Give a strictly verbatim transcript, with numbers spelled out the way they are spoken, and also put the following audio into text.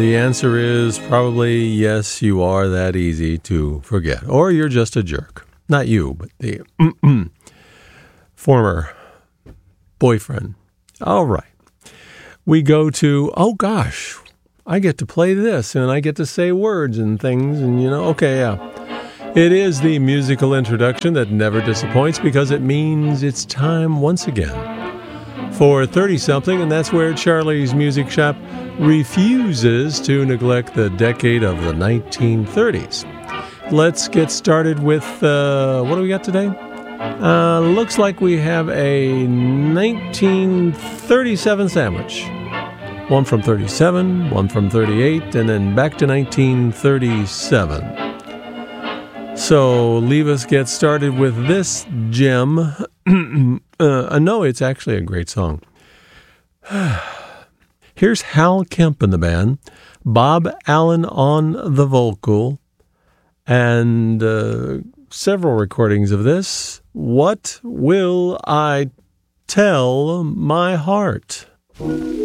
The answer is probably yes, you are that easy to forget. Or you're just a jerk. Not you, but the former boyfriend. All right. We go to, oh gosh, I get to play this and I get to say words and things and, you know, okay, yeah. It is the musical introduction that never disappoints because it means it's time once again for thirty-something, and that's where Charlie's Music Shop refuses to neglect the decade of the nineteen thirties. Let's get started with, uh, what do we got today? Uh, looks like we have a nineteen thirty-seven sandwich. One from thirty-seven, one from thirty-eight, and then back to nineteen thirty-seven. So leave us get started with this gem. uh, no, it's actually a great song. Here's Hal Kemp and the band, Bob Allen on the vocal, and uh, several recordings of this. What will I tell my heart?